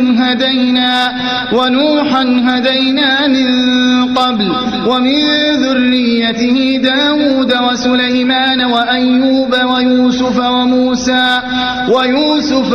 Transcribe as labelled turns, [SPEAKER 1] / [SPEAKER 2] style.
[SPEAKER 1] هدينا ونوحا هدينا من قبل ومن ذريته داود وسليمان وأيوب ويوسف